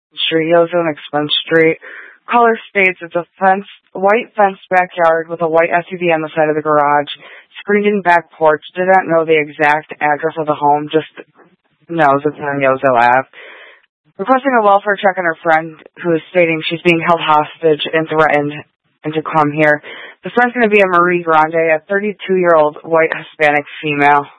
Street, Yozo and Expense Street. Caller states it's a white fenced backyard with a white SUV on the side of the garage, screened-in back porch. Didn't know the exact address of the home, just knows it's on Yozo Ave. Requesting a welfare check on her friend, who is stating she's being held hostage and threatened and to come here. The friend's going to be a Marie Grande, a 32-year-old white Hispanic female.